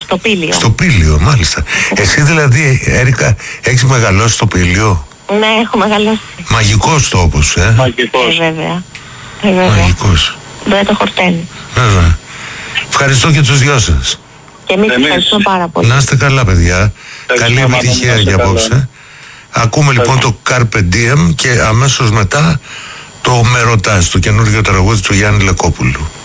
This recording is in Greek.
Στο Πήλιο. Στο Πήλιο, μάλιστα. Εσύ δηλαδή, Έρικα, έχεις μεγαλώσει στο Πήλιο? Ναι, έχω μεγαλώσει. Μαγικός τόπος, Μαγικός. Βέβαια. Μαγικός. Δεν το χορταίνει. Βέβαια. Ευχαριστώ και τους δυο σας. Και εμείς ευχαριστούμε πάρα πολύ. Να είστε καλά, παιδιά. Καλή επιτυχία για απόψε. Ακούμε λοιπόν το Carpe Diem και αμέσως μετά το Με ρωτάς, το καινούργιο τραγούδι του Γιάννη Λεκόπουλου.